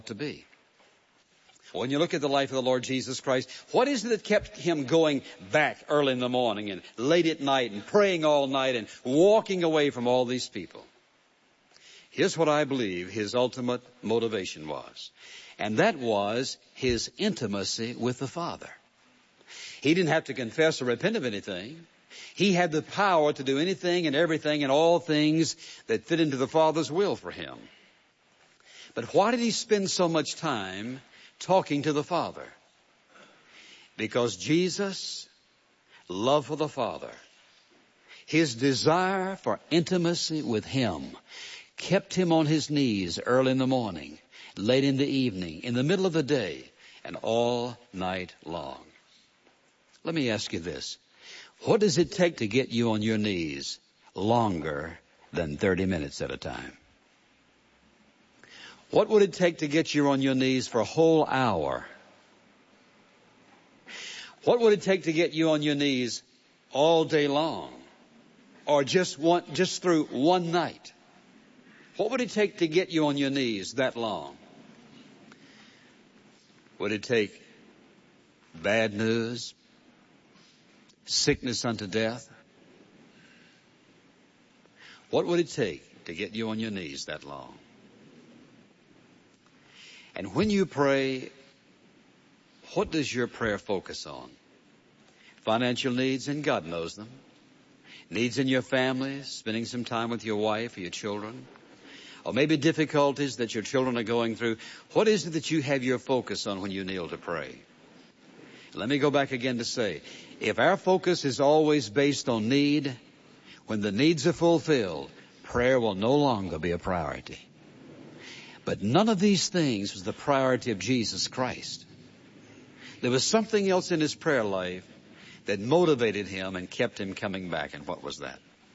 to be. When you look at the life of the Lord Jesus Christ, what is it that kept him going back early in the morning and late at night and praying all night and walking away from all these people? Here's what I believe his ultimate motivation was. And that was his intimacy with the Father. He didn't have to confess or repent of anything. He had the power to do anything and everything and all things that fit into the Father's will for him. But why did he spend so much time talking to the Father? Because Jesus' love for the Father, his desire for intimacy with him, kept him on his knees early in the morning, late in the evening, in the middle of the day, and all night long. Let me ask you this. What does it take to get you on your knees longer than 30 minutes at a time? What would it take to get you on your knees for a whole hour? What would it take to get you on your knees all day long? Or just through one night? What would it take to get you on your knees that long? Would it take bad news? Sickness unto death? What would it take to get you on your knees that long? And when you pray, what does your prayer focus on? Financial needs, and God knows them. Needs in your family, spending some time with your wife or your children. Or maybe difficulties that your children are going through. What is it that you have your focus on when you kneel to pray? Let me go back again to say, if our focus is always based on need, when the needs are fulfilled, prayer will no longer be a priority. But none of these things was the priority of Jesus Christ. There was something else in his prayer life that motivated him and kept him coming back. And what was that?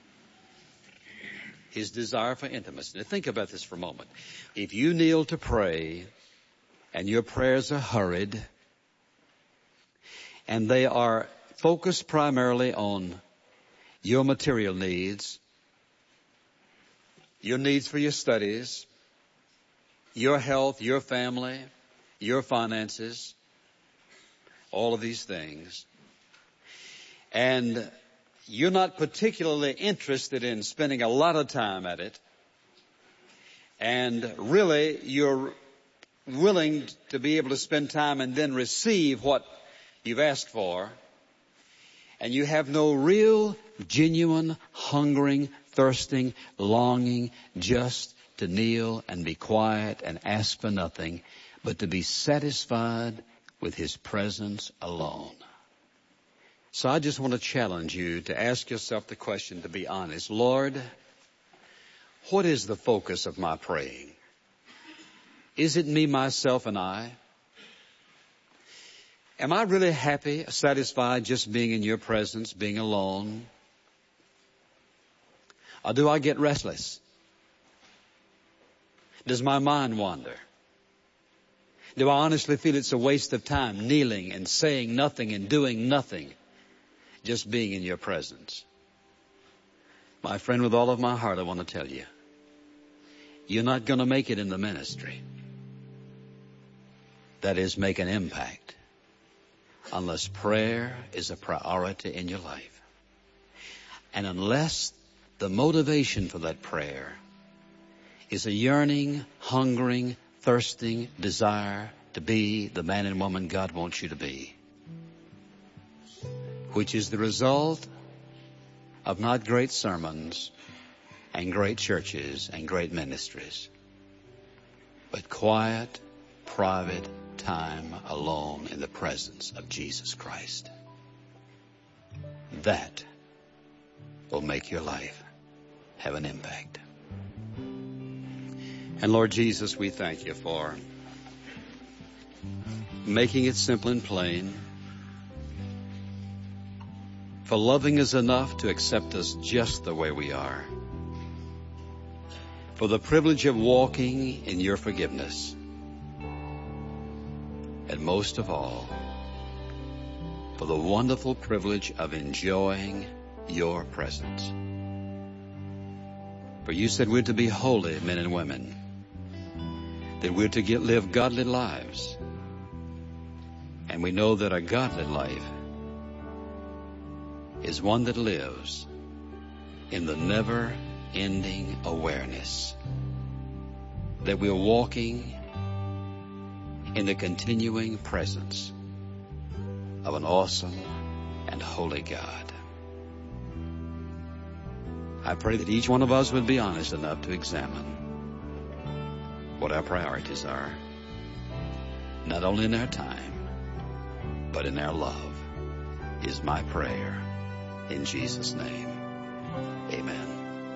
His desire for intimacy. Now think about this for a moment. If you kneel to pray and your prayers are hurried and they are focused primarily on your material needs, your needs for your studies, your health, your family, your finances, all of these things. And you're not particularly interested in spending a lot of time at it. And really, you're willing to be able to spend time and then receive what you've asked for. And you have no real, genuine, hungering, thirsting, longing just to kneel and be quiet and ask for nothing, but to be satisfied with his presence alone. So I just want to challenge you to ask yourself the question, to be honest. Lord, what is the focus of my praying? Is it me, myself, and I? Am I really happy, satisfied just being in your presence, being alone? Or do I get restless? Does my mind wander? Do I honestly feel it's a waste of time kneeling and saying nothing and doing nothing, just being in your presence? My friend, with all of my heart, I want to tell you, you're not going to make it in the ministry. That is, make an impact, unless prayer is a priority in your life. And unless the motivation for that prayer is a yearning, hungering, thirsting desire to be the man and woman God wants you to be, which is the result of not great sermons and great churches and great ministries, but quiet, private time alone in the presence of Jesus Christ. That will make your life have an impact. And Lord Jesus, we thank you for making it simple and plain, for loving us enough to accept us just the way we are, for the privilege of walking in your forgiveness, and most of all, for the wonderful privilege of enjoying your presence. For you said we're to be holy men and women, that we're to live godly lives. And we know that a godly life is one that lives in the never-ending awareness that we're walking in the continuing presence of an awesome and holy God. I pray that each one of us would be honest enough to examine what our priorities are, not only in our time, but in our love, is my prayer. In Jesus' name, amen.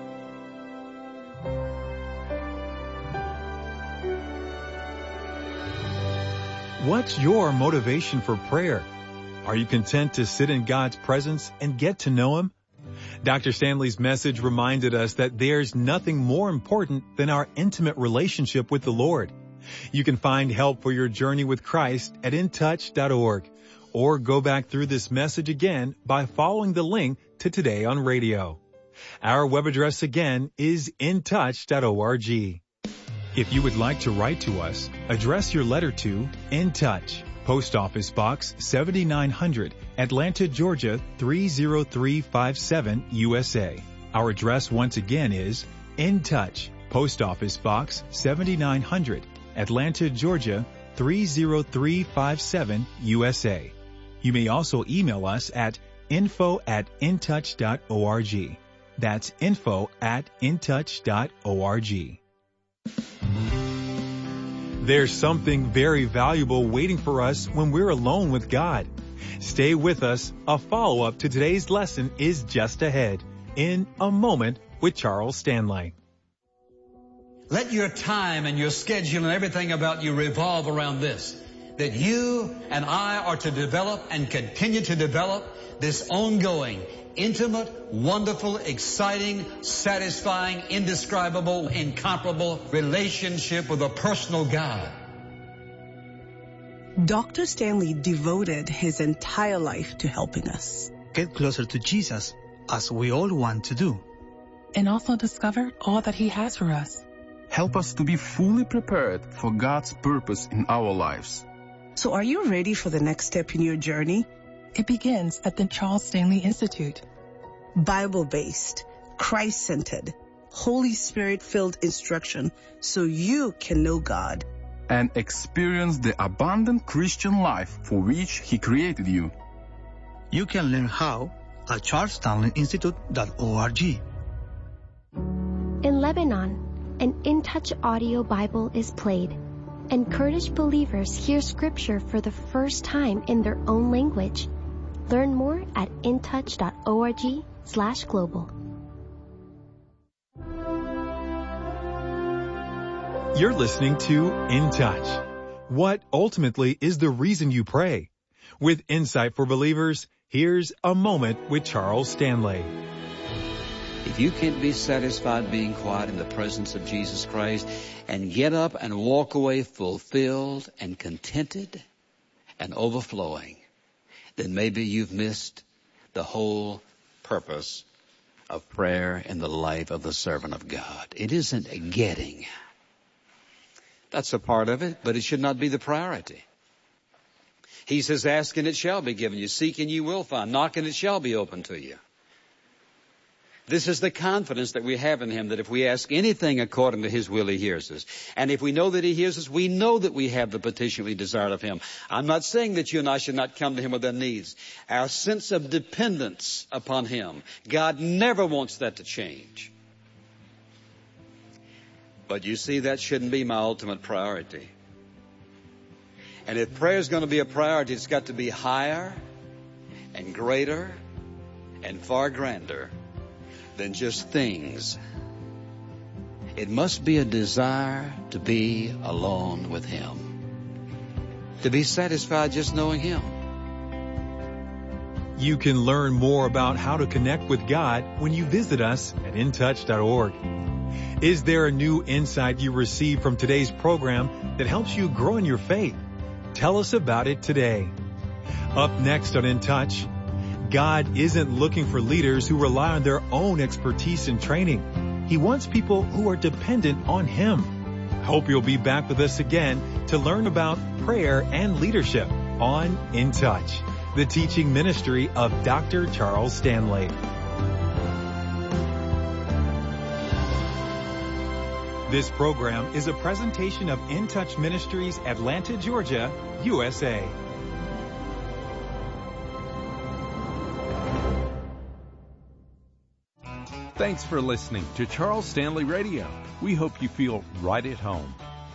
What's your motivation for prayer? Are you content to sit in God's presence and get to know Him? Dr. Stanley's message reminded us that there's nothing more important than our intimate relationship with the Lord. You can find help for your journey with Christ at intouch.org, or go back through this message again by following the link to Today on Radio. Our web address again is intouch.org. If you would like to write to us, address your letter to In Touch, Post Office Box 7900, Atlanta, Georgia 30357, USA. Our address once again is In Touch, Post Office Box 7900, Atlanta, Georgia 30357, USA. You may also email us at info@intouch.org. That's info@intouch.org. There's something very valuable waiting for us when we're alone with God. Stay with us. A follow-up to today's lesson is just ahead in A Moment with Charles Stanley. Let your time and your schedule and everything about you revolve around this, that you and I are to develop and continue to develop this ongoing, intimate, wonderful, exciting, satisfying, indescribable, incomparable relationship with a personal God. Dr. Stanley devoted his entire life to helping us get closer to Jesus, as we all want to do, and also discover all that He has for us. Help us to be fully prepared for God's purpose in our lives. So are you ready for the next step in your journey? It begins at the Charles Stanley Institute. Bible-based, Christ-centered, Holy Spirit-filled instruction so you can know God and experience the abundant Christian life for which He created you. You can learn how at charlesstanleyinstitute.org. In Lebanon, an In Touch audio Bible is played. Encourage believers hear Scripture for the first time in their own language. Learn more at intouch.org/global. You're listening to In Touch. What ultimately is the reason you pray? With insight for believers, here's A Moment with Charles Stanley. If you can't be satisfied being quiet in the presence of Jesus Christ and get up and walk away fulfilled and contented and overflowing, then maybe you've missed the whole purpose of prayer in the life of the servant of God. It isn't a getting. That's a part of it, but it should not be the priority. He says, ask and it shall be given you. Seek and you will find. Knock and it shall be opened to you. This is the confidence that we have in Him, that if we ask anything according to His will, He hears us. And if we know that He hears us, we know that we have the petition we desire of Him. I'm not saying that you and I should not come to Him with our needs. Our sense of dependence upon Him, God never wants that to change. But you see, that shouldn't be my ultimate priority. And if prayer is going to be a priority, it's got to be higher and greater and far grander than just things. It must be a desire to be alone with Him, to be satisfied just knowing Him. You can learn more about how to connect with God when you visit us at intouch.org. Is there a new insight you received from today's program that helps you grow in your faith? Tell us about it today. Up next on In Touch, God isn't looking for leaders who rely on their own expertise and training. He wants people who are dependent on Him. Hope you'll be back with us again to learn about prayer and leadership on In Touch, the teaching ministry of Dr. Charles Stanley. This program is a presentation of In Touch Ministries, Atlanta, Georgia, USA. Thanks for listening to Charles Stanley Radio. We hope you feel right at home.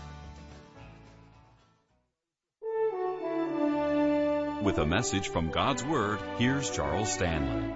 With a message from God's Word, here's Charles Stanley.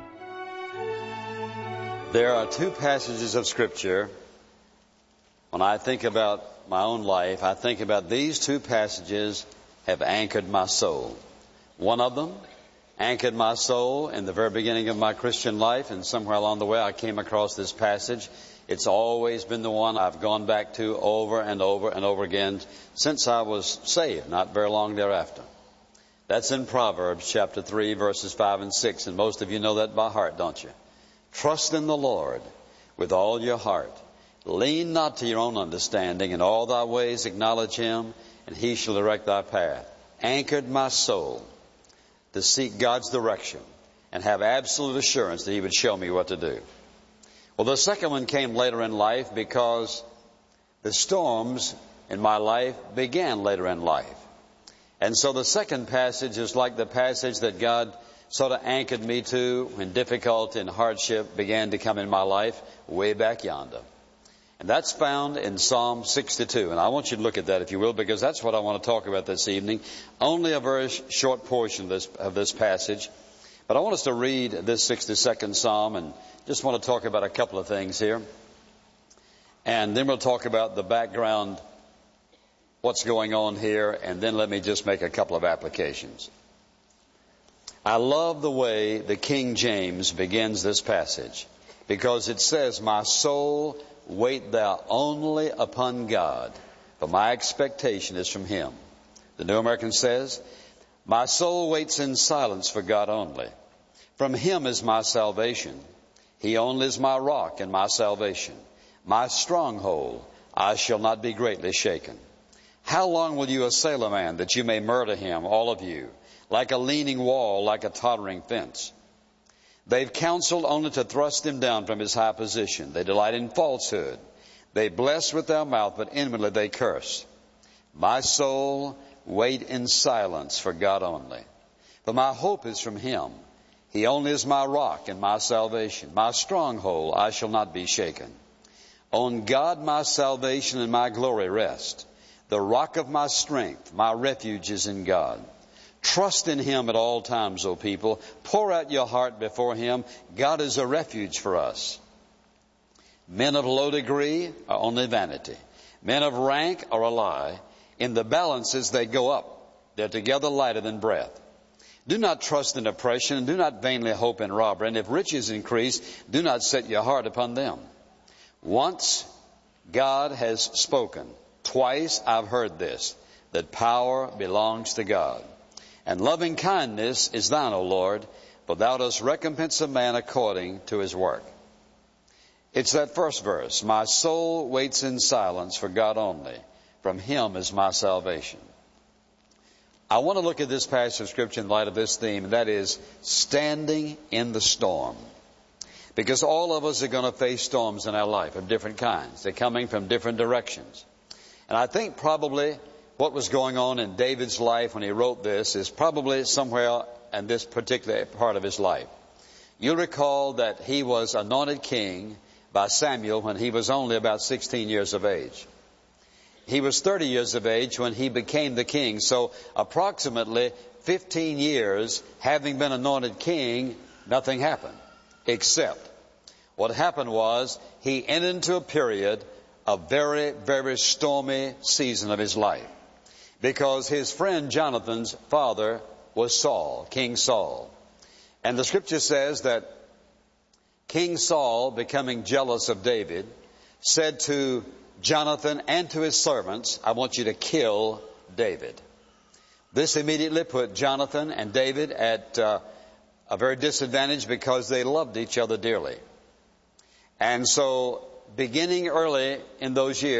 There are two passages of Scripture. When I think about my own life, I think about these two passages have anchored my soul. One of them anchored my soul in the very beginning of my Christian life, and somewhere along the way I came across this passage. It's always been the one I've gone back to over and over and over again since I was saved, not very long thereafter. That's in Proverbs chapter 3, verses 5 and 6, and most of you know that by heart, don't you? Trust in the Lord with all your heart. Lean not to your own understanding. In all thy ways acknowledge Him, and He shall direct thy path. Anchored my soul to seek God's direction and have absolute assurance that He would show me what to do. Well, the second one came later in life because the storms in my life began later in life. And so the second passage is like the passage that God sort of anchored me to when difficulty and hardship began to come in my life way back yonder. And that's found in Psalm 62. And I want you to look at that, if you will, because that's what I want to talk about this evening. Only a very short portion of this passage. But I want us to read this 62nd Psalm and just want to talk about a couple of things here. And then we'll talk about the background, what's going on here, and then let me just make a couple of applications. I love the way the King James begins this passage because it says, "My soul, wait thou only upon God, for my expectation is from Him." The New American says, "My soul waits in silence for God only. From Him is my salvation. He only is my rock and my salvation. My stronghold, I shall not be greatly shaken. How long will you assail a man that you may murder him, all of you, like a leaning wall, like a tottering fence? They've counseled only to thrust him down from his high position. They delight in falsehood. They bless with their mouth, but inwardly they curse. My soul, wait in silence for God only. For my hope is from Him. He only is my rock and my salvation. My stronghold, I shall not be shaken. On God my salvation and my glory rest. The rock of my strength, my refuge is in God. Trust in Him at all times, O people. Pour out your heart before Him. God is a refuge for us. Men of low degree are only vanity. Men of rank are a lie. In the balances they go up. They're together lighter than breath. Do not trust in oppression, and do not vainly hope in robbery. And if riches increase, do not set your heart upon them. Once God has spoken. Twice I've heard this, that power belongs to God. And loving kindness is thine, O Lord, for thou dost recompense a man according to his work. It's that first verse. My soul waits in silence for God only. From Him is my salvation. I want to look at this passage of Scripture in light of this theme, and that is standing in the storm. Because all of us are going to face storms in our life of different kinds. They're coming from different directions. And I think probably what was going on in David's life when he wrote this is probably somewhere in this particular part of his life. You'll recall that he was anointed king by Samuel when he was only about 16 years of age. He was 30 years of age when he became the king. So approximately 15 years having been anointed king, nothing happened. Except what happened was he entered into a period a very, very stormy season of his life. Because his friend Jonathan's father was Saul, King Saul. And the Scripture says that King Saul, becoming jealous of David, said to Jonathan and to his servants, I want you to kill David. This immediately put Jonathan and David at a very disadvantage because they loved each other dearly. And so beginning early in those years,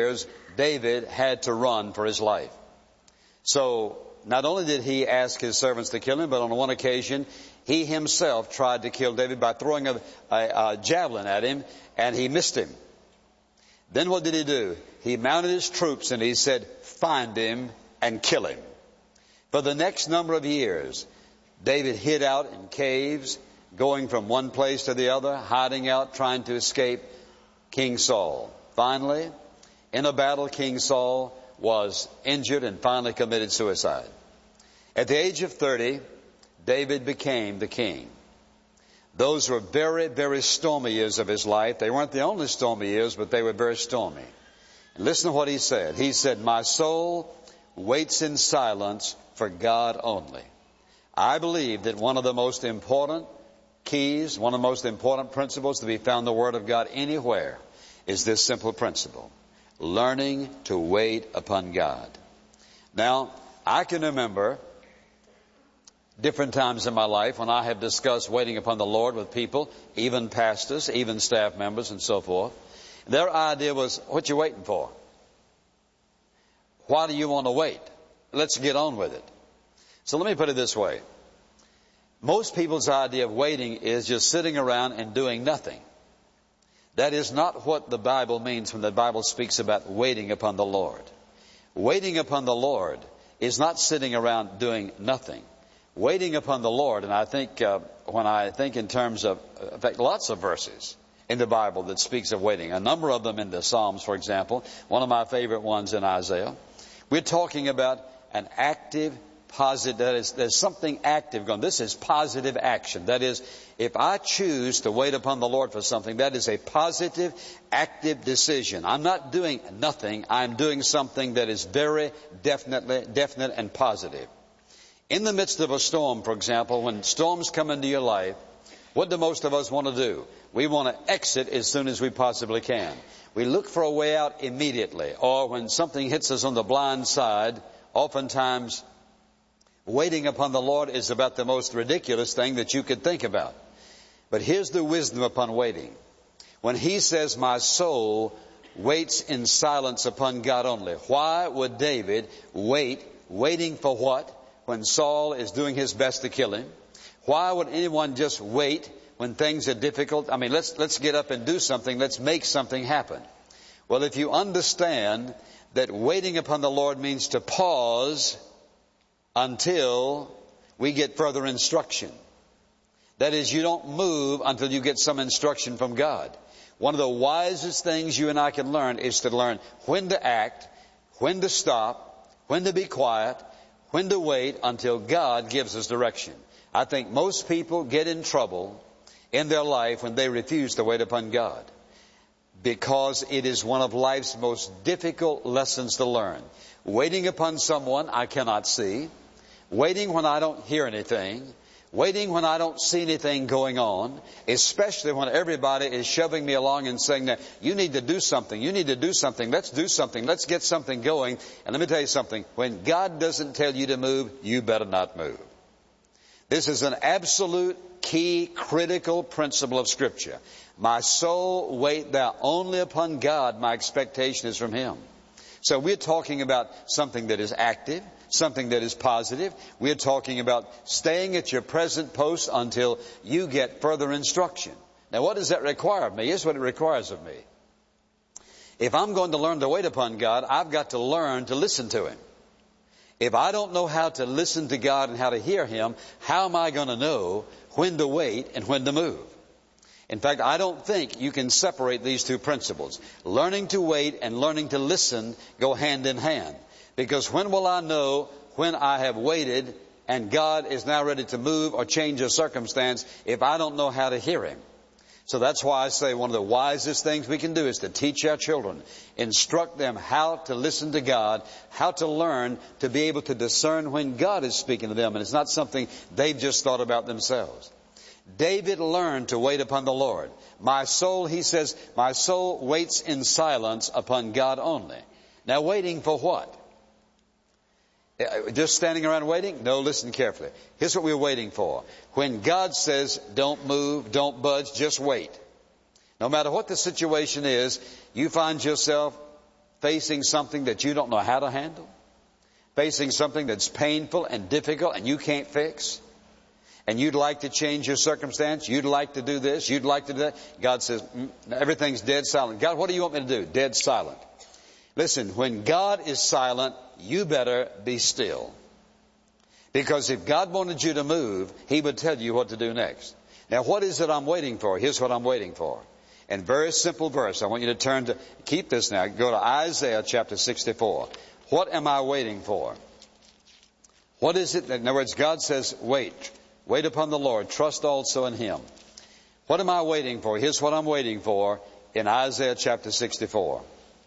David had to run for his life. So not only did he ask his servants to kill him, but on one occasion he himself tried to kill David by throwing a javelin at him, and he missed him. Then what did he do? He mounted his troops and he said, "Find him and kill him." For the next number of years, David hid out in caves, going from one place to the other, hiding out, trying to escape King Saul. Finally, in a battle, King Saul was injured and finally committed suicide. At the age of 30, David became the king. Those were very, very stormy years of his life. They weren't the only stormy years, but they were very stormy. And listen to what he said. He said, "My soul waits in silence for God only." I believe that one of the most important keys, one of the most important principles to be found in the Word of God anywhere is this simple principle: learning to wait upon God. Now, I can remember different times in my life when I have discussed waiting upon the Lord with people, even pastors, even staff members and so forth. Their idea was, "What you waiting for? Why do you want to wait? Let's get on with it." So let me put it this way. Most people's idea of waiting is just sitting around and doing nothing. That is not what the Bible means when the Bible speaks about waiting upon the Lord. Waiting upon the Lord is not sitting around doing nothing. Waiting upon the Lord, and I think when I think in terms of, in fact, lots of verses in the Bible that speaks of waiting, a number of them in the Psalms, for example, one of my favorite ones in Isaiah, we're talking about an active, positive, that is, there's something active going. This is positive action. That is, if I choose to wait upon the Lord for something, that is a positive, active decision. I'm not doing nothing. I'm doing something that is very definite and positive. In the midst of a storm, for example, when storms come into your life, what do most of us want to do? We want to exit as soon as we possibly can. We look for a way out immediately. Or when something hits us on the blind side, oftentimes waiting upon the Lord is about the most ridiculous thing that you could think about. But here's the wisdom upon waiting. When he says, "My soul waits in silence upon God only." Why would David wait? Waiting for what? When Saul is doing his best to kill him? Why would anyone just wait when things are difficult? I mean, let's get up and do something. Let's make something happen. Well, if you understand that waiting upon the Lord means to pause until we get further instruction. That is, you don't move until you get some instruction from God. One of the wisest things you and I can learn is to learn when to act, when to stop, when to be quiet, when to wait until God gives us direction. I think most people get in trouble in their life when they refuse to wait upon God, because it is one of life's most difficult lessons to learn. Waiting upon someone I cannot see, waiting when I don't hear anything, waiting when I don't see anything going on, especially when everybody is shoving me along and saying that you need to do something, you need to do something, let's do something, let's get something going. And let me tell you something, when God doesn't tell you to move, you better not move. This is an absolute key, critical principle of Scripture. My soul, wait thou only upon God, my expectation is from Him. So we're talking about something that is active, something that is positive. We're talking about staying at your present post until you get further instruction. Now, what does that require of me? Here's what it requires of me. If I'm going to learn to wait upon God, I've got to learn to listen to Him. If I don't know how to listen to God and how to hear Him, how am I going to know when to wait and when to move? In fact, I don't think you can separate these two principles. Learning to wait and learning to listen go hand in hand. Because when will I know when I have waited and God is now ready to move or change a circumstance if I don't know how to hear Him? So that's why I say one of the wisest things we can do is to teach our children, instruct them how to listen to God, how to learn to be able to discern when God is speaking to them. And it's not something they've just thought about themselves. David learned to wait upon the Lord. My soul, he says, my soul waits in silence upon God only. Now, waiting for what? Just standing around waiting? No, listen carefully. Here's what we're waiting for. When God says, don't move, don't budge, just wait. No matter what the situation is, you find yourself facing something that you don't know how to handle, facing something that's painful and difficult and you can't fix, and you'd like to change your circumstance, you'd like to do this, you'd like to do that, God says, everything's dead silent. God, what do you want me to do? Dead silent. Listen, when God is silent, you better be still. Because if God wanted you to move, He would tell you what to do next. Now, what is it I'm waiting for? Here's what I'm waiting for. And very simple verse. I want you to turn to, keep this now, go to Isaiah chapter 64. What am I waiting for? What is it? In other words, God says, wait. Wait upon the Lord. Trust also in Him. What am I waiting for? Here's what I'm waiting for in Isaiah chapter 64.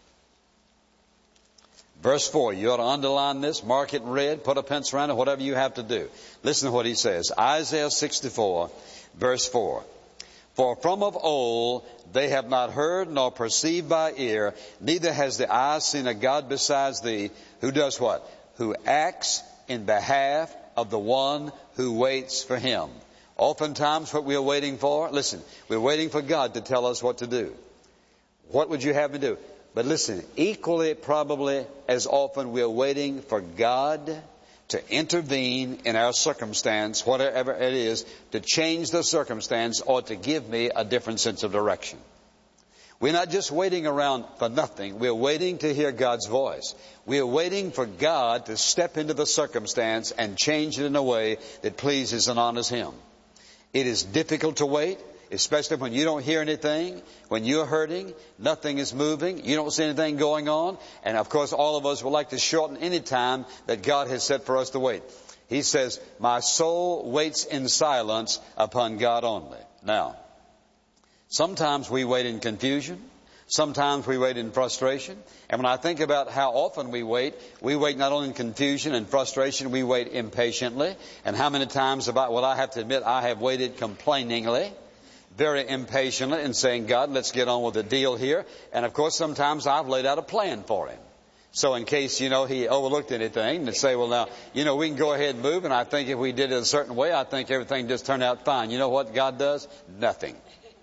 Verse 4, you ought to underline this, mark it in red, put a pencil around it, whatever you have to do. Listen to what he says. Isaiah 64, verse 4. For from of old they have not heard nor perceived by ear, neither has the eye seen a God besides thee, who does what? Who acts in behalf of the one who waits for Him. Oftentimes what we are waiting for, listen, we're waiting for God to tell us what to do. What would you have me do? But listen, equally probably as often we are waiting for God to intervene in our circumstance, whatever it is, to change the circumstance or to give me a different sense of direction. We're not just waiting around for nothing. We're waiting to hear God's voice. We're waiting for God to step into the circumstance and change it in a way that pleases and honors Him. It is difficult to wait, especially when you don't hear anything, when you're hurting, nothing is moving, you don't see anything going on. And of course, all of us would like to shorten any time that God has set for us to wait. He says, my soul waits in silence upon God only. Now, sometimes we wait in confusion. Sometimes we wait in frustration. And when I think about how often we wait not only in confusion and frustration, we wait impatiently. And how many times I have to admit, I have waited complainingly, very impatiently, and saying, God, let's get on with the deal here. And of course, sometimes I've laid out a plan for Him. So in case, He overlooked anything, and say, well, now, we can go ahead and move, and I think if we did it a certain way, I think everything just turned out fine. You know what God does? Nothing.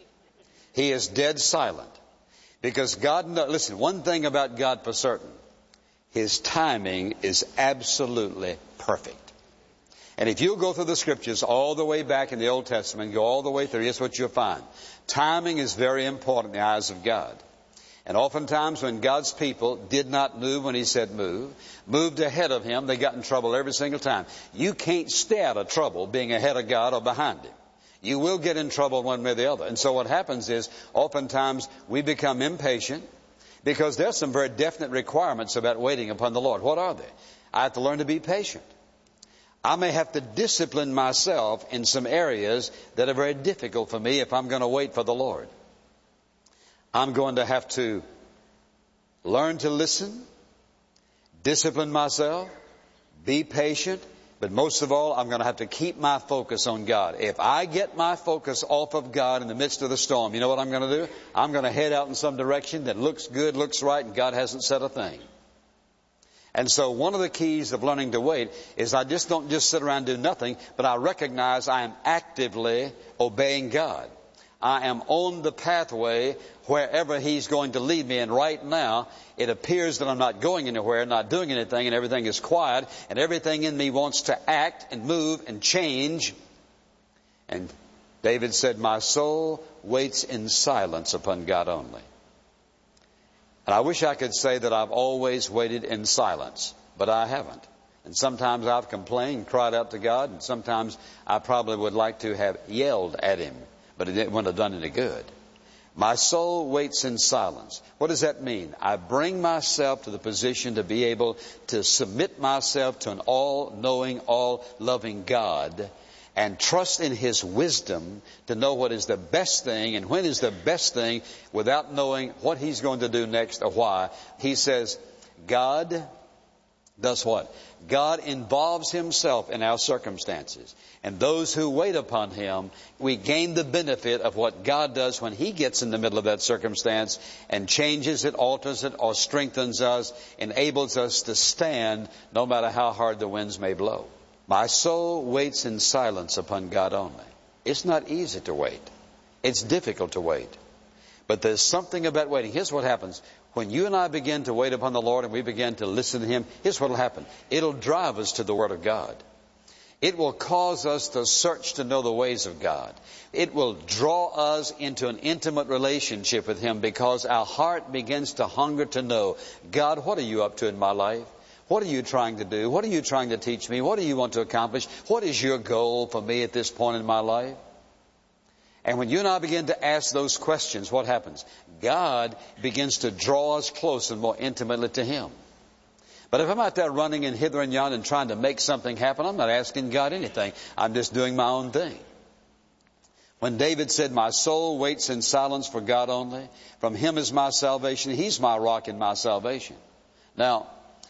He is dead silent. Because God, listen, one thing about God for certain, His timing is absolutely perfect. And if you go through the Scriptures all the way back in the Old Testament, go all the way through, here's what you'll find. Timing is very important in the eyes of God. And oftentimes when God's people did not move when He said move, moved ahead of Him, they got in trouble every single time. You can't stay out of trouble being ahead of God or behind Him. You will get in trouble one way or the other. And so what happens is, oftentimes we become impatient because there's some very definite requirements about waiting upon the Lord. What are they? I have to learn to be patient. I may have to discipline myself in some areas that are very difficult for me if I'm going to wait for the Lord. I'm going to have to learn to listen, discipline myself, be patient, but most of all, I'm going to have to keep my focus on God. If I get my focus off of God in the midst of the storm, you know what I'm going to do? I'm going to head out in some direction that looks good, looks right, and God hasn't said a thing. And so one of the keys of learning to wait is I just don't just sit around and do nothing, but I recognize I am actively obeying God. I am on the pathway wherever He's going to lead me. And right now, it appears that I'm not going anywhere, not doing anything, and everything is quiet, and everything in me wants to act and move and change. And David said, my soul waits in silence upon God only. And I wish I could say that I've always waited in silence, but I haven't. And sometimes I've complained, cried out to God, and sometimes I probably would like to have yelled at Him, but it wouldn't have done any good. My soul waits in silence. What does that mean? I bring myself to the position to be able to submit myself to an all-knowing, all-loving God and trust in His wisdom to know what is the best thing and when is the best thing without knowing what He's going to do next or why. He says, God does what? God involves Himself in our circumstances. And those who wait upon Him, we gain the benefit of what God does when He gets in the middle of that circumstance and changes it, alters it, or strengthens us, enables us to stand no matter how hard the winds may blow. My soul waits in silence upon God only. It's not easy to wait. It's difficult to wait. But there's something about waiting. Here's what happens. When you and I begin to wait upon the Lord and we begin to listen to Him, here's what will happen. It'll drive us to the Word of God. It will cause us to search to know the ways of God. It will draw us into an intimate relationship with Him because our heart begins to hunger to know, God, what are you up to in my life? What are you trying to do? What are you trying to teach me? What do you want to accomplish? What is your goal for me at this point in my life? And when you and I begin to ask those questions, what happens? God begins to draw us close and more intimately to Him. But if I'm out there running and hither and yon and trying to make something happen, I'm not asking God anything. I'm just doing my own thing. When David said, my soul waits in silence for God only, from Him is my salvation, He's my rock and my salvation. Now,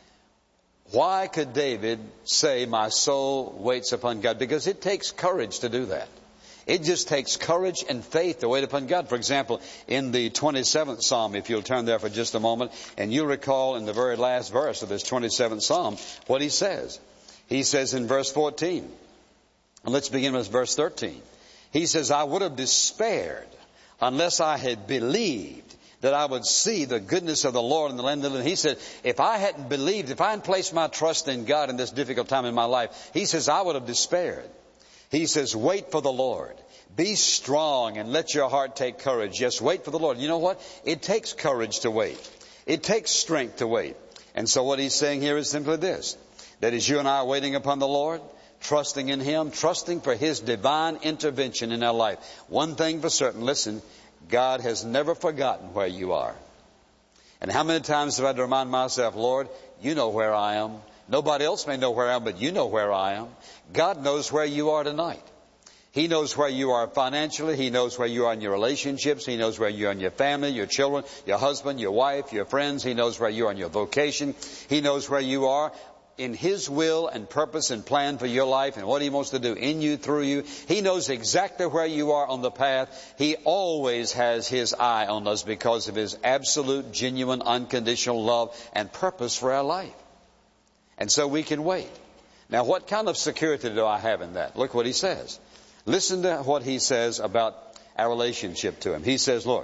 why could David say, my soul waits upon God? Because it takes courage to do that. It just takes courage and faith to wait upon God. For example, in the 27th Psalm, if you'll turn there for just a moment, and you'll recall in the very last verse of this 27th Psalm what he says. He says in verse 14, and let's begin with verse 13. He says, I would have despaired unless I had believed that I would see the goodness of the Lord in the land of the living. He said, if I hadn't believed, if I hadn't placed my trust in God in this difficult time in my life, he says, I would have despaired. He says, wait for the Lord. Be strong and let your heart take courage. Yes, wait for the Lord. You know what? It takes courage to wait. It takes strength to wait. And so what he's saying here is simply this, that as you and I are waiting upon the Lord, trusting in Him, trusting for His divine intervention in our life. One thing for certain, listen, God has never forgotten where you are. And how many times have I had to remind myself, Lord, you know where I am. Nobody else may know where I am, but you know where I am. God knows where you are tonight. He knows where you are financially. He knows where you are in your relationships. He knows where you are in your family, your children, your husband, your wife, your friends. He knows where you are in your vocation. He knows where you are in His will and purpose and plan for your life and what He wants to do in you, through you. He knows exactly where you are on the path. He always has His eye on us because of His absolute, genuine, unconditional love and purpose for our life. And so we can wait. Now, what kind of security do I have in that? Look what he says. Listen to what he says about our relationship to Him. He says, look,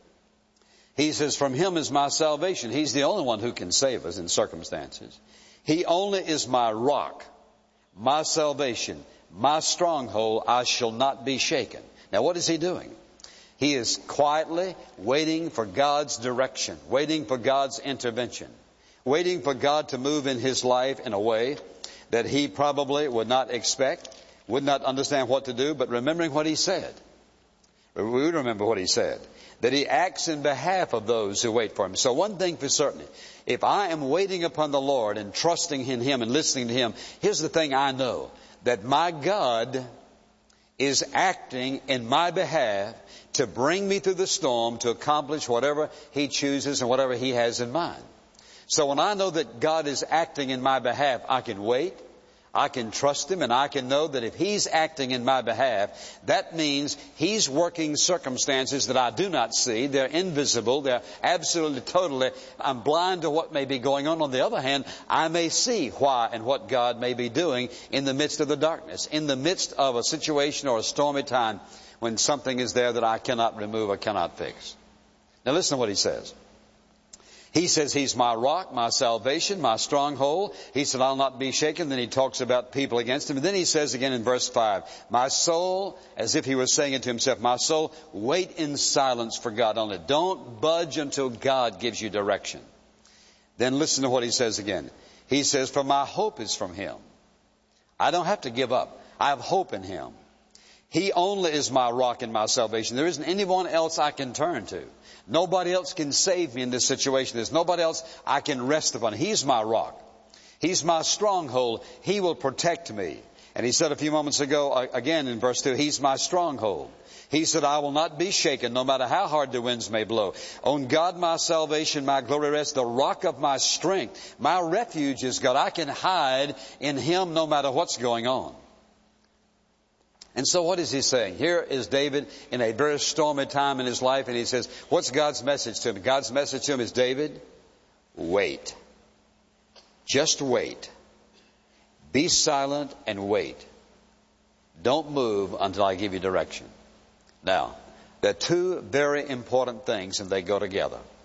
he says, from Him is my salvation. He's the only one who can save us in circumstances. He only is my rock, my salvation, my stronghold. I shall not be shaken. Now, what is he doing? He is quietly waiting for God's direction, waiting for God's intervention, waiting for God to move in his life in a way that he probably would not expect, would not understand what to do, but remembering what he said. We remember what he said, that he acts in behalf of those who wait for him. So one thing for certain, if I am waiting upon the Lord and trusting in Him and listening to Him, here's the thing I know, that my God is acting in my behalf to bring me through the storm to accomplish whatever He chooses and whatever He has in mind. So when I know that God is acting in my behalf, I can wait, I can trust Him, and I can know that if He's acting in my behalf, that means He's working circumstances that I do not see. They're invisible. They're absolutely, totally, I'm blind to what may be going on. On the other hand, I may see why and what God may be doing in the midst of the darkness, in the midst of a situation or a stormy time when something is there that I cannot remove or cannot fix. Now listen to what he says. He says He's my rock, my salvation, my stronghold. He said, I'll not be shaken. Then he talks about people against him. And then he says again in verse 5, my soul, as if he was saying it to himself, my soul, wait in silence for God only. Don't budge until God gives you direction. Then listen to what he says again. He says, for my hope is from Him. I don't have to give up. I have hope in Him. He only is my rock and my salvation. There isn't anyone else I can turn to. Nobody else can save me in this situation. There's nobody else I can rest upon. He's my rock. He's my stronghold. He will protect me. And he said a few moments ago, again in verse 2, He's my stronghold. He said, I will not be shaken no matter how hard the winds may blow. On God my salvation, my glory rests, the rock of my strength. My refuge is God. I can hide in Him no matter what's going on. And so what is he saying? Here is David in a very stormy time in his life, and he says, what's God's message to him? God's message to him is, David, wait. Just wait. Be silent and wait. Don't move until I give you direction. Now, there are two very important things, and they go together.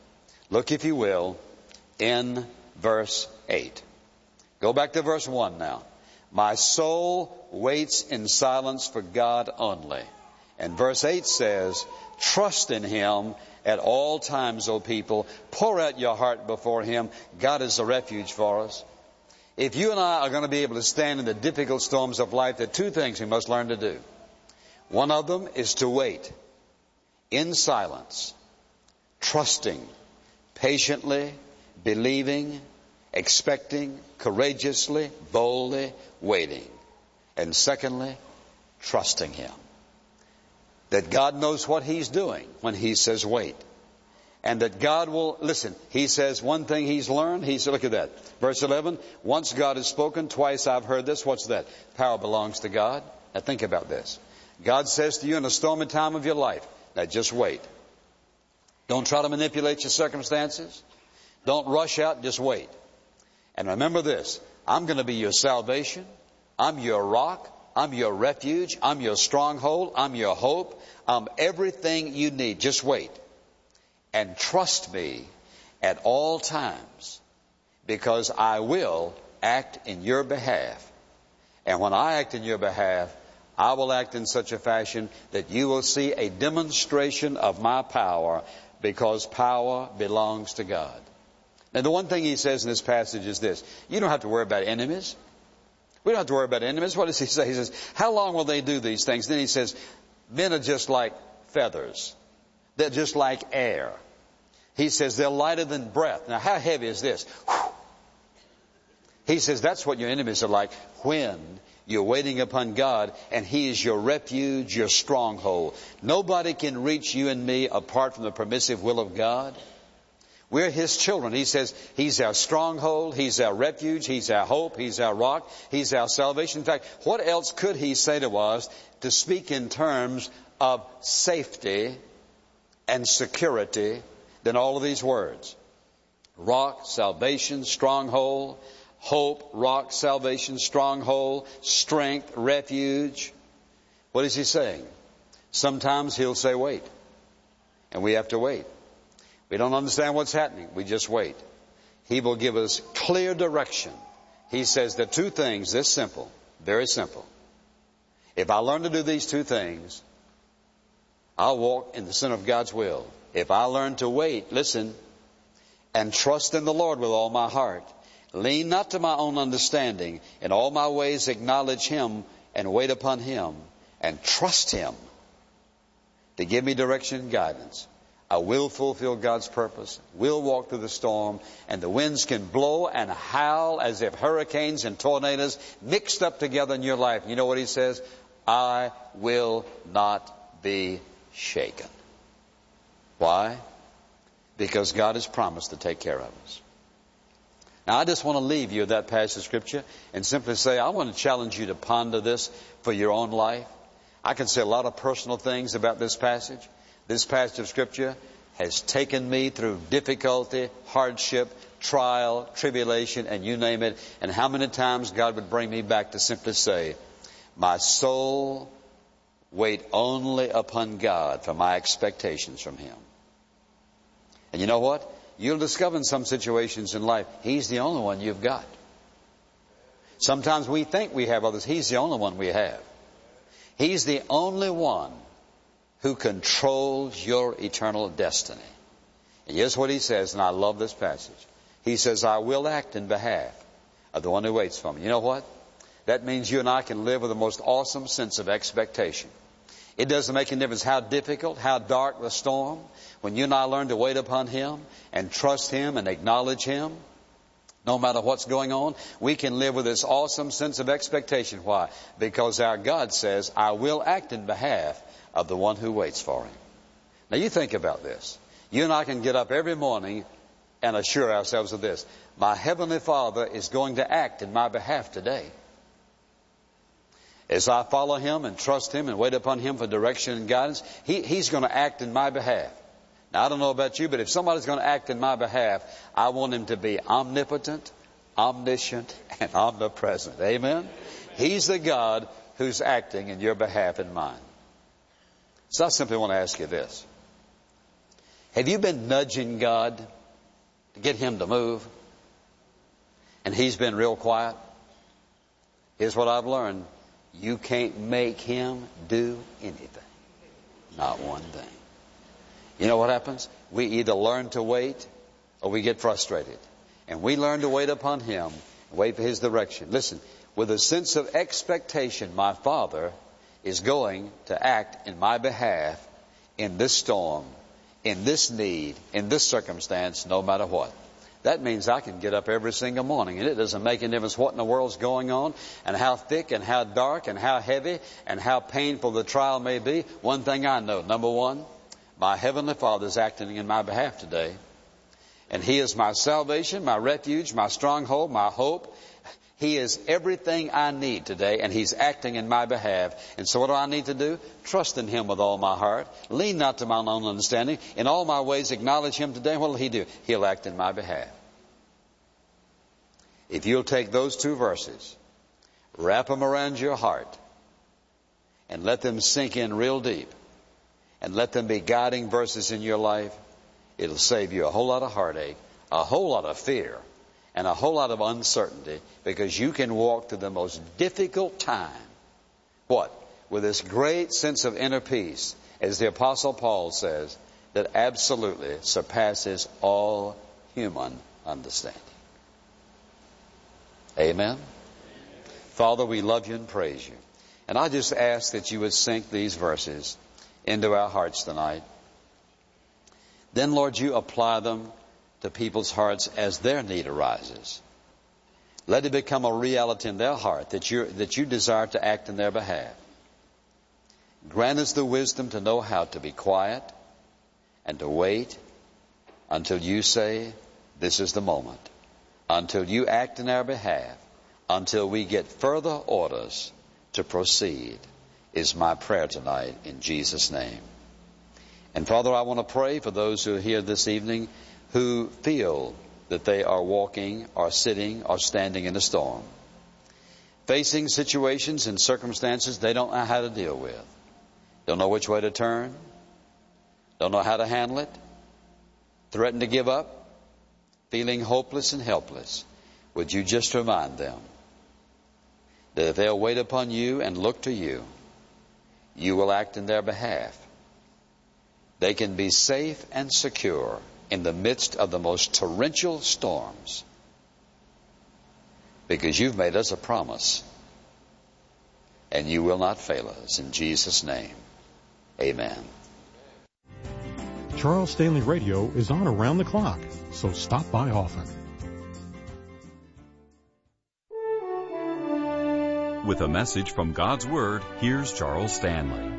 Look, if you will, in verse 8. Go back to verse 1 now. My soul waits in silence for God only. And verse 8 says, trust in Him at all times, O people. Pour out your heart before Him. God is a refuge for us. If you and I are going to be able to stand in the difficult storms of life, there are two things we must learn to do. One of them is to wait in silence, trusting, patiently, believing, expecting, courageously, boldly, waiting. And secondly, trusting Him. That God knows what He's doing when He says wait. And that God will, listen, He says one thing He's learned. He said, look at that. Verse 11, once God has spoken, twice I've heard this. What's that? Power belongs to God. Now think about this. God says to you in a stormy time of your life, now just wait. Don't try to manipulate your circumstances. Don't rush out, just wait. And remember this, I'm going to be your salvation. I'm your rock. I'm your refuge. I'm your stronghold. I'm your hope. I'm everything you need. Just wait. And trust me at all times, because I will act in your behalf. And when I act in your behalf, I will act in such a fashion that you will see a demonstration of my power, because power belongs to God. Now, the one thing He says in this passage is this. You don't have to worry about enemies. We don't have to worry about enemies. What does He say? He says, how long will they do these things? Then He says, men are just like feathers. They're just like air. He says they're lighter than breath. Now, how heavy is this? He says that's what your enemies are like when you're waiting upon God and He is your refuge, your stronghold. Nobody can reach you and me apart from the permissive will of God. We're His children. He says He's our stronghold, He's our refuge, He's our hope, He's our rock, He's our salvation. In fact, what else could He say to us to speak in terms of safety and security than all of these words? Rock, salvation, stronghold, hope, rock, salvation, stronghold, strength, refuge. What is He saying? Sometimes He'll say wait. And we have to wait. We don't understand what's happening. We just wait. He will give us clear direction. He says there are two things, this simple, very simple. If I learn to do these two things, I'll walk in the center of God's will. If I learn to wait, listen, and trust in the Lord with all my heart, lean not to my own understanding, in all my ways acknowledge Him and wait upon Him and trust Him to give me direction and guidance, I will fulfill God's purpose, will walk through the storm, and the winds can blow and howl as if hurricanes and tornadoes mixed up together in your life. You know what He says? I will not be shaken. Why? Because God has promised to take care of us. Now, I just want to leave you with that passage of Scripture and simply say, I want to challenge you to ponder this for your own life. I can say a lot of personal things about this passage. This passage of Scripture has taken me through difficulty, hardship, trial, tribulation, and you name it. And how many times God would bring me back to simply say, my soul wait only upon God for my expectations from Him. And you know what? You'll discover in some situations in life, He's the only one you've got. Sometimes we think we have others. He's the only one we have. He's the only one who controls your eternal destiny. And here's what He says, and I love this passage. He says, I will act in behalf of the one who waits for me. You know what? That means you and I can live with the most awesome sense of expectation. It doesn't make any difference how difficult, how dark the storm. When you and I learn to wait upon Him and trust Him and acknowledge Him, no matter what's going on, we can live with this awesome sense of expectation. Why? Because our God says, I will act in behalf of the one who waits for Him. Now you think about this. You and I can get up every morning and assure ourselves of this. My Heavenly Father is going to act in my behalf today. As I follow Him and trust Him and wait upon Him for direction and guidance, He's going to act in my behalf. Now, I don't know about you, but if somebody's going to act in my behalf, I want Him to be omnipotent, omniscient, and omnipresent. Amen? He's the God who's acting in your behalf and mine. So I simply want to ask you this. Have you been nudging God to get him to move, and he's been real quiet. Here's what I've learned. You can't make him do anything. Not one thing. You know what happens? We either learn to wait or we get frustrated. And we learn to wait upon him, wait for his direction. Listen, with a sense of expectation, my Father is going to act in my behalf in this storm, in this need, in this circumstance, no matter what. That means I can get up every single morning, and it doesn't make any difference what in the world's going on, and how thick and how dark and how heavy and how painful the trial may be. One thing I know, number one, my Heavenly Father is acting in my behalf today. And He is my salvation, my refuge, my stronghold, my hope. He is everything I need today, and He's acting in my behalf. And so what do I need to do? Trust in Him with all my heart. Lean not to my own understanding. In all my ways acknowledge Him today. What will He do? He'll act in my behalf. If you'll take those two verses, wrap them around your heart, and let them sink in real deep, and let them be guiding verses in your life, it'll save you a whole lot of heartache, a whole lot of fear, and a whole lot of uncertainty, because you can walk through the most difficult time. What? With this great sense of inner peace, as the Apostle Paul says, that absolutely surpasses all human understanding. Amen? Father, we love you and praise you. And I just ask that you would sink these verses into our hearts tonight. Then, Lord, you apply them to people's hearts as their need arises. Let it become a reality in their heart that you desire to act in their behalf. Grant us the wisdom to know how to be quiet and to wait until you say, this is the moment. Until you act in our behalf, until we get further orders to proceed, is my prayer tonight in Jesus' name. And Father, I want to pray for those who are here this evening who feel that they are walking or sitting or standing in a storm, facing situations and circumstances they don't know how to deal with, don't know which way to turn, don't know how to handle it, threaten to give up, feeling hopeless and helpless. Would you just remind them that if they'll wait upon you and look to you, you will act in their behalf. They can be safe and secure in the midst of the most torrential storms, because you've made us a promise, and you will not fail us. In Jesus' name, amen. Charles Stanley Radio is on around the clock, so stop by often. With a message from God's Word, here's Charles Stanley.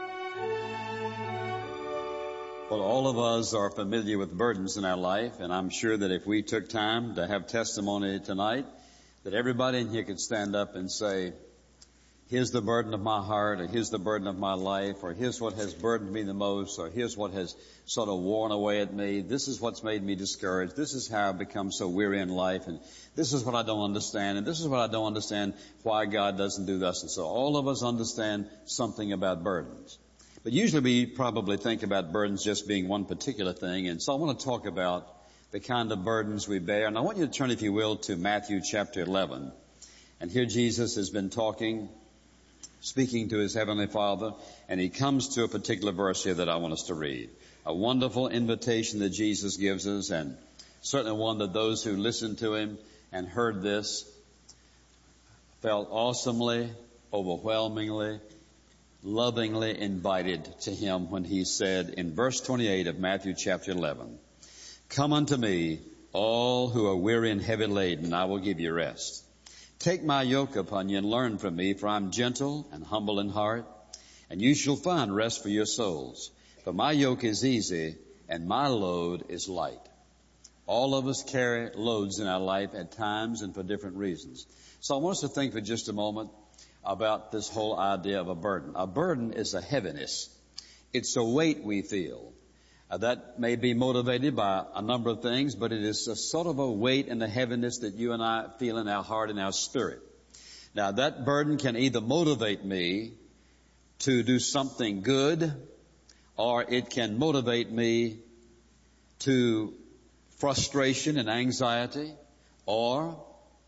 Well, all of us are familiar with burdens in our life, and I'm sure that if we took time to have testimony tonight, that everybody in here could stand up and say, here's the burden of my heart, or here's the burden of my life, or here's what has burdened me the most, or here's what has sort of worn away at me. This is what's made me discouraged. This is how I've become so weary in life, and this is what I don't understand, and this is what I don't understand why God doesn't do this. And so all of us understand something about burdens. But usually we probably think about burdens just being one particular thing, and so I want to talk about the kind of burdens we bear. And I want you to turn, if you will, to Matthew chapter 11. And here Jesus has been speaking to his Heavenly Father, and he comes to a particular verse here that I want us to read. A wonderful invitation that Jesus gives us, and certainly one that those who listened to him and heard this felt awesomely, overwhelmingly, lovingly invited to him when he said in verse 28 of Matthew chapter 11, come unto me, all who are weary and heavy laden, I will give you rest. Take my yoke upon you and learn from me, for I am gentle and humble in heart, and you shall find rest for your souls. For my yoke is easy and my load is light. All of us carry loads in our life at times and for different reasons. So I want us to think for just a moment about this whole idea of a burden. A burden is a heaviness. It's a weight we feel. That may be motivated by a number of things, but it is a sort of a weight and a heaviness that you and I feel in our heart and our spirit. Now, that burden can either motivate me to do something good, or it can motivate me to frustration and anxiety, or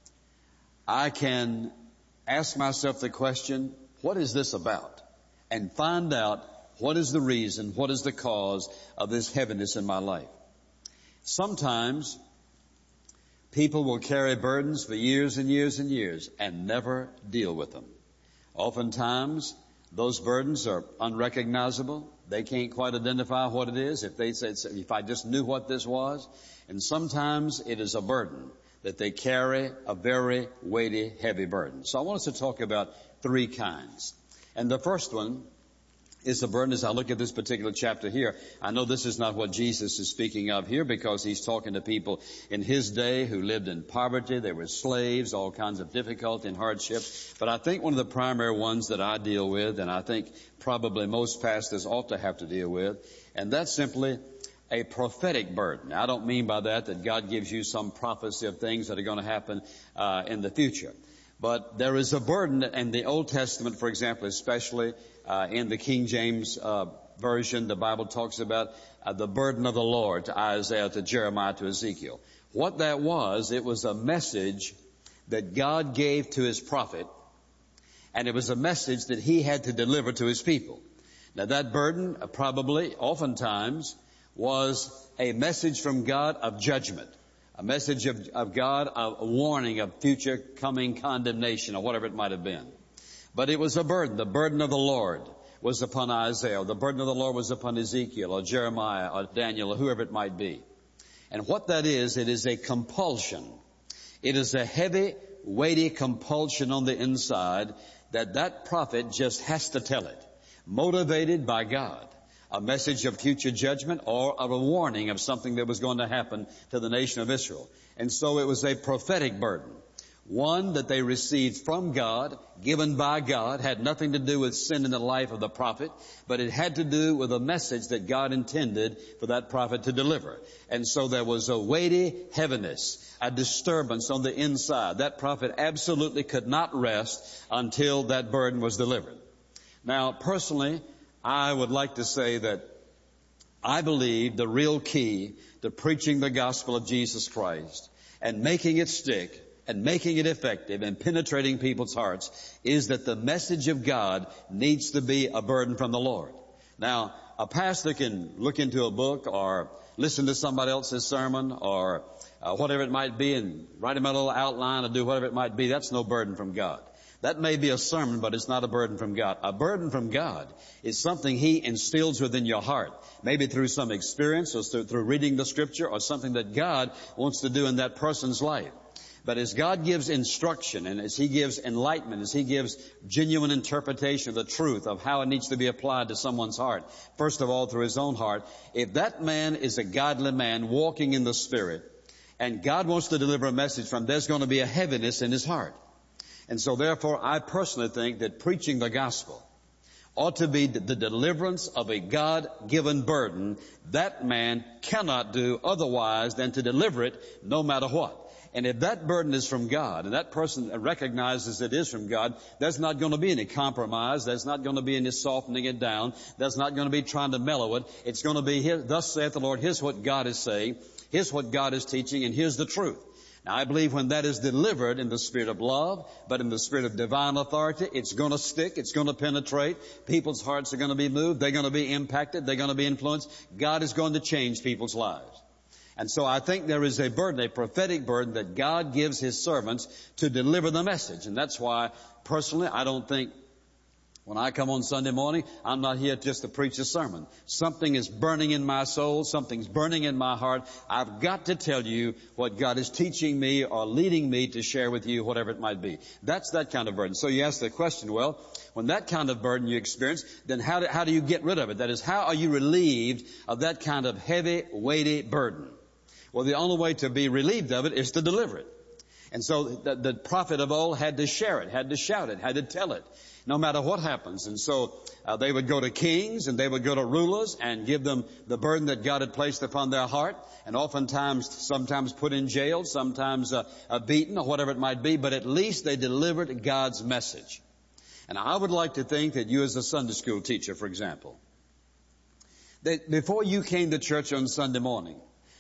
I can ask myself the question, what is this about? And find out what is the reason, what is the cause of this heaviness in my life. Sometimes people will carry burdens for years and years and years and never deal with them. Oftentimes, those burdens are unrecognizable. They can't quite identify what it is. If they said, if I just knew what this was. And sometimes it is a burden that they carry, a very weighty, heavy burden. So I want us to talk about three kinds. And the first one is the burden. As I look at this particular chapter here, I know this is not what Jesus is speaking of here, because he's talking to people in his day who lived in poverty. They were slaves, all kinds of difficulty and hardship. But I think one of the primary ones that I deal with, and I think probably most pastors ought to have to deal with, and that's simply a prophetic burden. Now, I don't mean by that God gives you some prophecy of things that are going to happen in the future. But there is a burden in the Old Testament, for example, especially in the King James Version. The Bible talks about the burden of the Lord to Isaiah, to Jeremiah, to Ezekiel. What that was, it was a message that God gave to his prophet, and it was a message that he had to deliver to his people. Now, that burden probably, oftentimes, was a message from God of judgment. A message of God, a warning of future coming condemnation, or whatever it might have been. But it was a burden. The burden of the Lord was upon Isaiah. The burden of the Lord was upon Ezekiel, or Jeremiah, or Daniel, or whoever it might be. And what that is, it is a compulsion. It is a heavy, weighty compulsion on the inside that prophet just has to tell it, motivated by God. A message of future judgment, or of a warning of something that was going to happen to the nation of Israel. And so it was a prophetic burden. One that they received from God, given by God, had nothing to do with sin in the life of the prophet, but it had to do with a message that God intended for that prophet to deliver. And so there was a weighty heaviness, a disturbance on the inside. That prophet absolutely could not rest until that burden was delivered. Now, personally, I would like to say that I believe the real key to preaching the gospel of Jesus Christ and making it stick and making it effective and penetrating people's hearts is that the message of God needs to be a burden from the Lord. Now, a pastor can look into a book or listen to somebody else's sermon or whatever it might be and write him a little outline or do whatever it might be. That's no burden from God. That may be a sermon, but it's not a burden from God. A burden from God is something he instills within your heart, maybe through some experience or through reading the scripture or something that God wants to do in that person's life. But as God gives instruction and as he gives enlightenment, as he gives genuine interpretation of the truth of how it needs to be applied to someone's heart, first of all through his own heart, if that man is a godly man walking in the Spirit and God wants to deliver a message from, there's going to be a heaviness in his heart. And so therefore, I personally think that preaching the gospel ought to be the deliverance of a God-given burden that man cannot do otherwise than to deliver it no matter what. And if that burden is from God, and that person recognizes it is from God, there's not going to be any compromise. There's not going to be any softening it down. There's not going to be trying to mellow it. It's going to be, thus saith the Lord, here's what God is saying, here's what God is teaching, and here's the truth. Now, I believe when that is delivered in the spirit of love, but in the spirit of divine authority, it's going to stick, it's going to penetrate. People's hearts are going to be moved, they're going to be impacted, they're going to be influenced. God is going to change people's lives. And so I think there is a burden, a prophetic burden that God gives his servants to deliver the message. And that's why, personally, I don't think when I come on Sunday morning, I'm not here just to preach a sermon. Something is burning in my soul. Something's burning in my heart. I've got to tell you what God is teaching me or leading me to share with you, whatever it might be. That's that kind of burden. So you ask the question, well, when that kind of burden you experience, then how do you get rid of it? That is, how are you relieved of that kind of heavy, weighty burden? Well, the only way to be relieved of it is to deliver it. And so the prophet of old had to share it, had to shout it, had to tell it, no matter what happens. And so they would go to kings and they would go to rulers and give them the burden that God had placed upon their heart, and sometimes put in jail, sometimes beaten or whatever it might be, but at least they delivered God's message. And I would like to think that you as a Sunday school teacher, for example, that before you came to church on Sunday morning,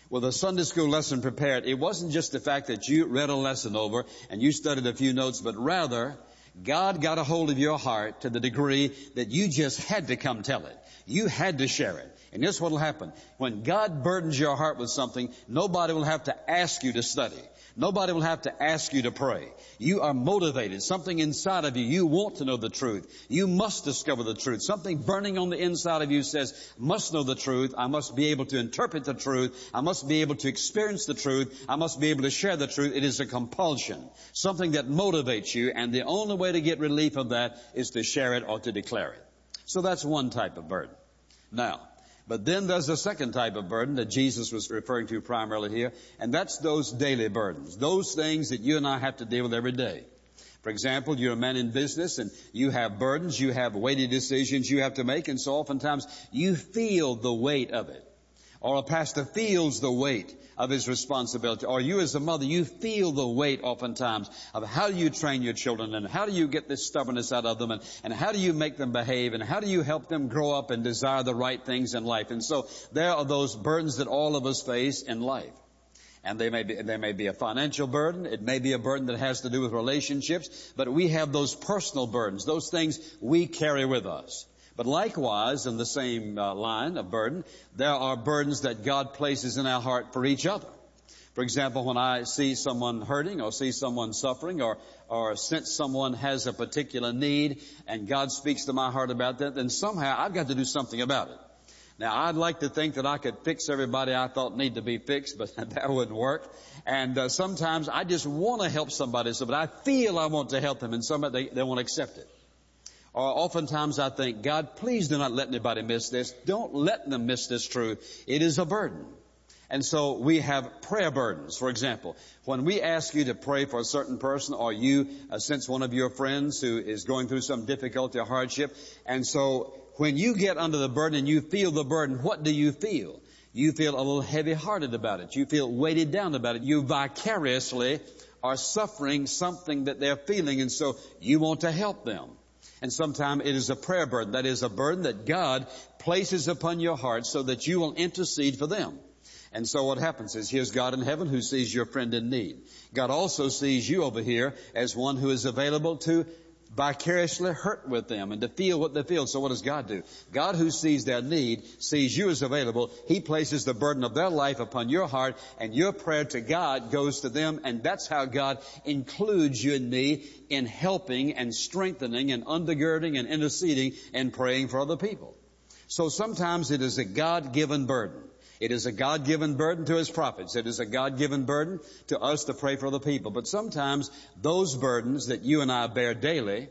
with a Sunday school lesson prepared, it wasn't just the fact that you read a lesson over and you studied a few notes, but rather God got a hold of your heart to the degree that you just had to come tell it. You had to share it. And this is what will happen. When God burdens your heart with something, nobody will have to ask you to study. Nobody will have to ask you to pray. You are motivated. Something inside of you, you want to know the truth. You must discover the truth. Something burning on the inside of you says, must know the truth. I must be able to interpret the truth. I must be able to experience the truth. I must be able to share the truth. It is a compulsion. Something that motivates you, and the only way to get relief of that is to share it or to declare it. So that's one type of burden. Now, but then there's a second type of burden that Jesus was referring to primarily here, and that's those daily burdens, those things that you and I have to deal with every day. For example, you're a man in business and you have burdens, you have weighty decisions you have to make, and so oftentimes you feel the weight of it. Or a pastor feels the weight of his responsibility. Or you as a mother, you feel the weight oftentimes of how do you train your children and how do you get this stubbornness out of them and how do you make them behave and how do you help them grow up and desire the right things in life. And so there are those burdens that all of us face in life. And they may be a financial burden. It may be a burden that has to do with relationships. But we have those personal burdens, those things we carry with us. But likewise, in the same line of burden, there are burdens that God places in our heart for each other. For example, when I see someone hurting or see someone suffering or sense someone has a particular need and God speaks to my heart about that, then somehow I've got to do something about it. Now, I'd like to think that I could fix everybody I thought need to be fixed, but that wouldn't work. And sometimes I just want to help somebody, but I feel I want to help them, and somebody they won't accept it. Or oftentimes I think, God, please do not let anybody miss this. Don't let them miss this truth. It is a burden. And so we have prayer burdens. For example, when we ask you to pray for a certain person or you sense one of your friends who is going through some difficulty or hardship, and so when you get under the burden and you feel the burden, what do you feel? You feel a little heavy-hearted about it. You feel weighted down about it. You vicariously are suffering something that they're feeling, and so you want to help them. And sometimes it is a prayer burden. That is a burden that God places upon your heart so that you will intercede for them. And so what happens is here's God in heaven who sees your friend in need. God also sees you over here as one who is available to vicariously hurt with them and to feel what they feel. So what does God do? God, who sees their need, sees you as available. He places the burden of their life upon your heart, and your prayer to God goes to them, and that's how God includes you and me in helping and strengthening and undergirding and interceding and praying for other people. So sometimes it is a God-given burden. It is a God-given burden to His prophets. It is a God-given burden to us to pray for other people. But sometimes those burdens that you and I bear daily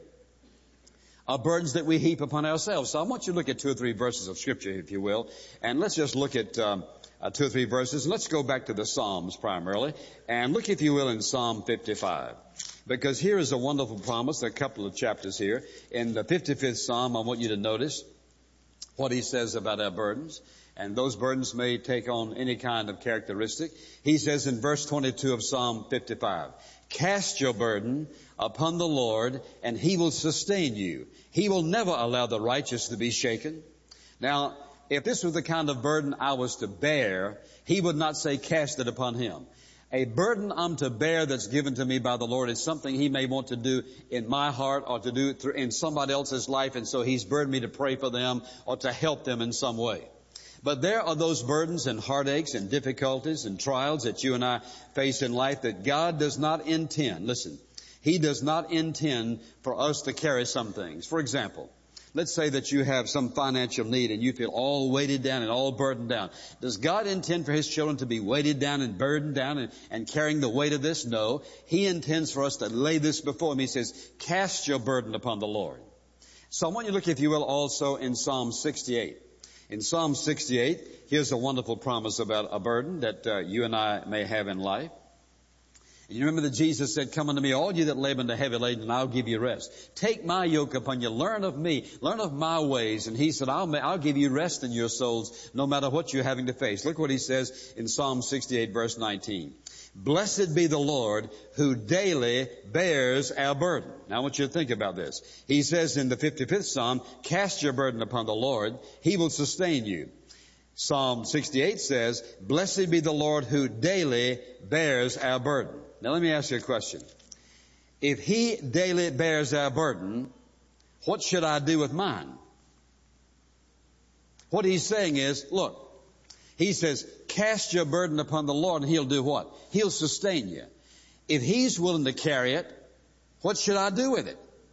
are burdens that we heap upon ourselves. So I want you to look at 2 or 3 verses of Scripture, if you will. And let's just look at 2 or 3 verses. Let's go back to the Psalms primarily. And look, if you will, in Psalm 55. Because here is a wonderful promise. There are a couple of chapters here. In the 55th Psalm, I want you to notice what he says about our burdens. And those burdens may take on any kind of characteristic. He says in verse 22 of Psalm 55, cast your burden upon the Lord, and He will sustain you. He will never allow the righteous to be shaken. Now, if this was the kind of burden I was to bear, He would not say cast it upon Him. A burden I'm to bear that's given to me by the Lord is something He may want to do in my heart or to do in somebody else's life, and so He's burdened me to pray for them or to help them in some way. But there are those burdens and heartaches and difficulties and trials that you and I face in life that God does not intend. Listen, He does not intend for us to carry some things. For example, let's say that you have some financial need and you feel all weighted down and all burdened down. Does God intend for His children to be weighted down and burdened down and carrying the weight of this? No. He intends for us to lay this before Him. He says, cast your burden upon the Lord. So I want you to look, if you will, also in Psalm 68. In Psalm 68, here's a wonderful promise about a burden that you and I may have in life. And you remember that Jesus said, come unto me, all you that labor and are heavy laden, and I'll give you rest. Take my yoke upon you. Learn of me. Learn of my ways. And He said, I'll give you rest in your souls, no matter what you're having to face. Look what He says in Psalm 68, verse 19. Blessed be the Lord who daily bears our burden. Now I want you to think about this. He says in the 55th Psalm, cast your burden upon the Lord. He will sustain you. Psalm 68 says, "Blessed be the Lord who daily bears our burden." Now let me ask you a question. If He daily bears our burden, what should I do with mine? What He's saying is, look, He says, cast your burden upon the Lord and He'll do what? He'll sustain you. If He's willing to carry it, what should I do with it?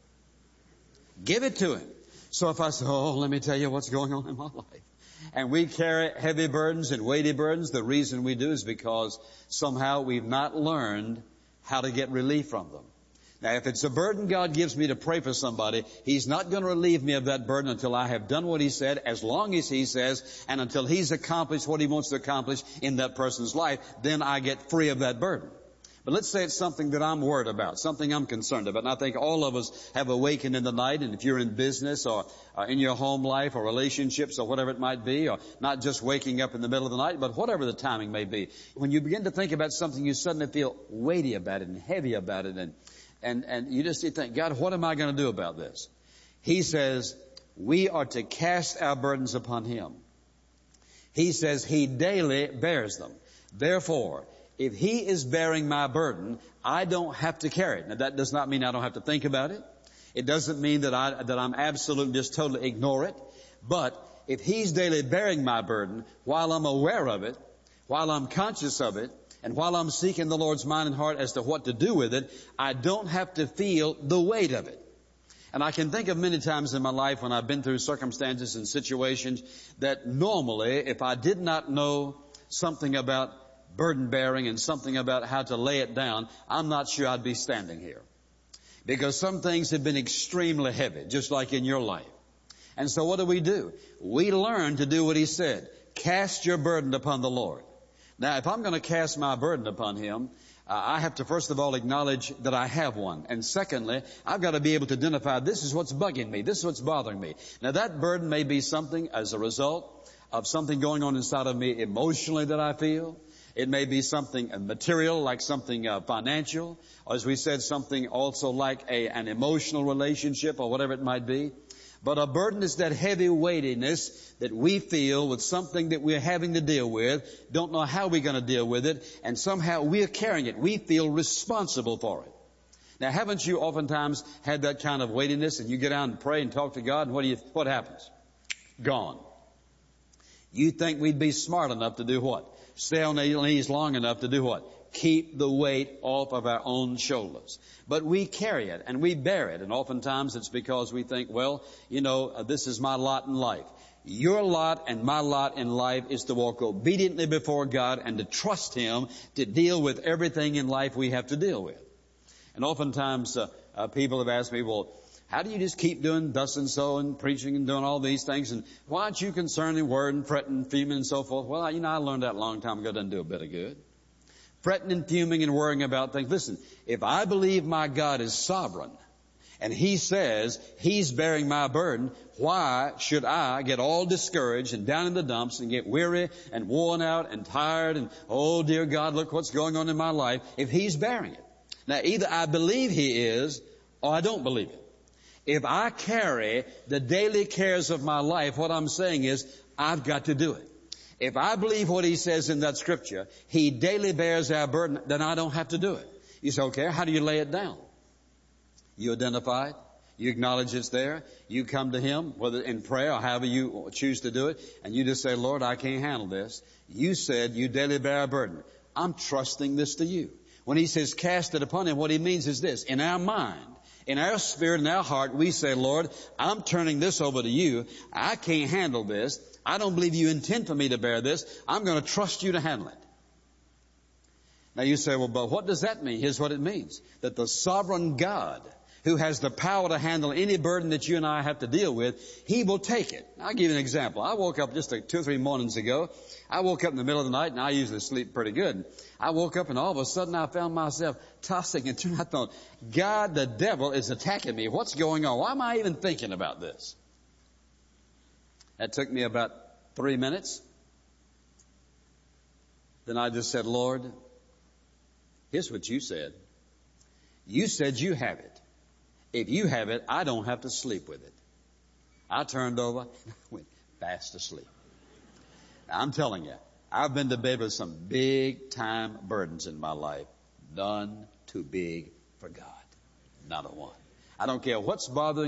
Give it to Him. So if I say, oh, let me tell you what's going on in my life. And we carry heavy burdens and weighty burdens, the reason we do is because somehow we've not learned how to get relief from them. Now, if it's a burden God gives me to pray for somebody, He's not going to relieve me of that burden until I have done what He said, as long as He says, and until He's accomplished what He wants to accomplish in that person's life, then I get free of that burden. But let's say it's something that I'm worried about, something I'm concerned about. And I think all of us have awakened in the night, and if you're in business or in your home life or relationships or whatever it might be, or not just waking up in the middle of the night, but whatever the timing may be, when you begin to think about something, you suddenly feel weighty about it and heavy about it, and you just think, God, what am I going to do about this? He says, we are to cast our burdens upon Him. He says He daily bears them. Therefore, if He is bearing my burden, I don't have to carry it. Now, that does not mean I don't have to think about it. It doesn't mean that I'm absolutely just totally ignore it. But if He's daily bearing my burden, while I'm aware of it, while I'm conscious of it, and while I'm seeking the Lord's mind and heart as to what to do with it, I don't have to feel the weight of it. And I can think of many times in my life when I've been through circumstances and situations that normally, if I did not know something about burden bearing and something about how to lay it down, I'm not sure I'd be standing here. Because some things have been extremely heavy, just like in your life. And so what do? We learn to do what He said. Cast your burden upon the Lord. Now, if I'm going to cast my burden upon Him, I have to first of all acknowledge that I have one. And secondly, I've got to be able to identify this is what's bugging me. This is what's bothering me. Now, that burden may be something as a result of something going on inside of me emotionally that I feel. It may be something material, like something financial, or as we said, something also like an emotional relationship or whatever it might be. But a burden is that heavy weightiness that we feel with something that we're having to deal with, don't know how we're going to deal with it, and somehow we're carrying it. We feel responsible for it. Now, haven't you oftentimes had that kind of weightiness, and you get out and pray and talk to God, and what happens? Gone. You think we'd be smart enough to do what? Stay on their knees long enough to do what? Keep the weight off of our own shoulders. But we carry it and we bear it. And oftentimes it's because we think, well, this is my lot in life. Your lot and my lot in life is to walk obediently before God and to trust Him to deal with everything in life we have to deal with. And oftentimes people have asked me, well, how do you just keep doing thus and so and preaching and doing all these things? And why aren't you concerned in word and fretting and fuming and so forth? Well, I learned that a long time ago. It doesn't do a bit of good. Fretting and fuming and worrying about things. Listen, if I believe my God is sovereign and He says He's bearing my burden, why should I get all discouraged and down in the dumps and get weary and worn out and tired and, oh dear God, look what's going on in my life if He's bearing it? Now, either I believe He is or I don't believe it. If I carry the daily cares of my life, what I'm saying is, I've got to do it. If I believe what He says in that scripture, He daily bears our burden, then I don't have to do it. You say, okay, how do you lay it down? You identify it. You acknowledge it's there. You come to Him, whether in prayer or however you choose to do it, and you just say, Lord, I can't handle this. You said you daily bear a burden. I'm trusting this to You. When He says cast it upon Him, what He means is this. In our mind, in our spirit and our heart, we say, Lord, I'm turning this over to You. I can't handle this. I don't believe You intend for me to bear this. I'm going to trust You to handle it. Now you say, well, but what does that mean? Here's what it means. That the sovereign God, who has the power to handle any burden that you and I have to deal with, He will take it. I'll give you an example. I woke up just 2 or 3 mornings ago. I woke up in the middle of the night, and I usually sleep pretty good. I woke up, and all of a sudden I found myself tossing and turning. I thought, God, the devil is attacking me. What's going on? Why am I even thinking about this? That took me about 3 minutes. Then I just said, Lord, here's what You said. You said You have it. If You have it, I don't have to sleep with it. I turned over and went fast asleep. I'm telling you, I've been to bed with some big time burdens in my life. None too big for God. Not a one. I don't care what's bothering